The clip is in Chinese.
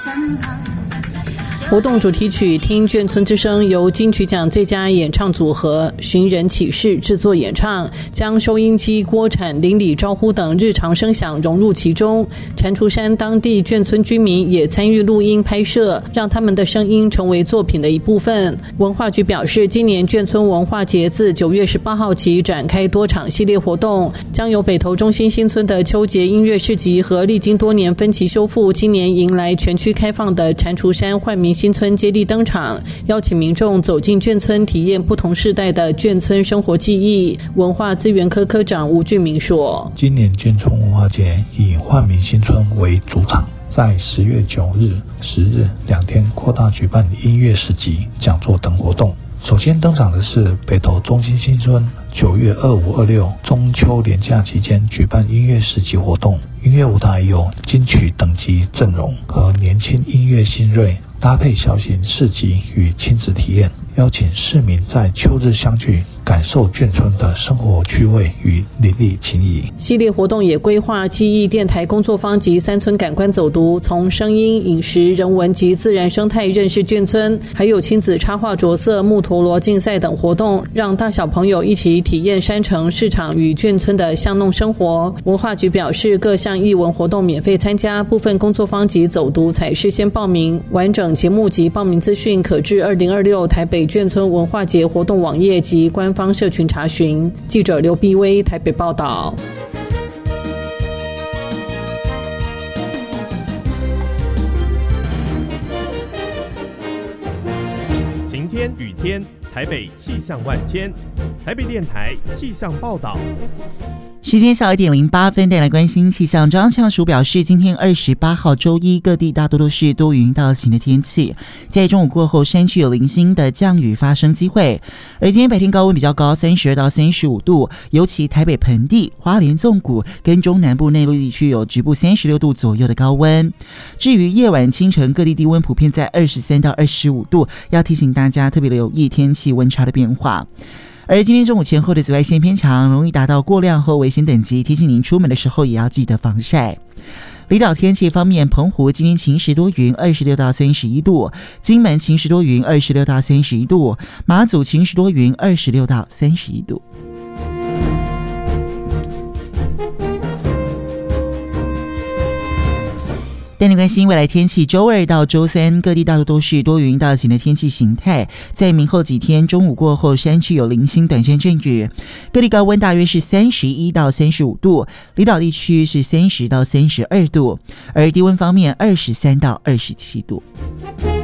活动主题曲《听眷村之声》由金曲奖最佳演唱组合寻人启事制作演唱，将收音机、锅铲、邻里招呼等日常声响融入其中。蟾蜍山当地眷村居民也参与录音拍摄，让他们的声音成为作品的一部分。文化局表示，今年眷村文化节自9月18号起展开多场系列活动，将由北投中心新村的秋节音乐市集和历经多年分期修复，今年迎来全区开放的蟾蜍山煥民新村接力登场，邀请民众走进眷村，体验不同世代的眷村生活记忆。文化资源科科长吴俊明说， 今年眷村文化节以煥民新村为主场，在10月9日、10日2天扩大举办音乐市集、讲座等活动。首先登场的是北投中心新村9月25、26中秋连假期间举办音乐市集活动，音乐舞台有金曲等级阵容和年轻音乐新锐，搭配小型市集与亲子体验，邀请市民在秋日相聚，感受眷村的生活趣味与邻里情谊。 系列活动也规划记忆电台工作坊及3村感官走读，从声音、饮食、人文及自然生态认识眷村，还有亲子插画着色、木陀螺竞赛等活动，让大小朋友一起体验山城、市场与眷村的巷弄生活。文化局表示，各项艺文活动免费参加，部分工作坊及走读才事先报名。完整节目及报名资讯可至2026台北眷村文化节活动网页及官方社群查询。记者刘碧薇台北报道。 晴天雨天，台北气象万千。台北电台气象报道。 时间下1:08，带来关心气象。中央气象署表示，今天28号周一，各地大多都是多云到晴的天气，在中午过后，山区有零星的降雨发生机会。而今天白天高温比较高，32到35度，尤其台北盆地、花莲纵谷跟中南部内陆地区有局部36度左右的高温。至于夜晚、清晨，各地低温普遍在23到25度，要提醒大家特别留意天气温差的变化。而今天中午前后的紫外线偏强，容易达到过量或危险等级，提醒您出门的时候也要记得防晒。离岛天气方面，澎湖今天晴时多云，26到31度；金门晴时多云，26到31度；马祖晴时多云，26到31度。带你关心未来天气，周2到周3各地大多都是多云到晴的天气形态，在明后几天中午过后，山区有零星短暂阵雨，各地高温大约是31到35度，离岛地区是30到32度，而低温方面23到27度。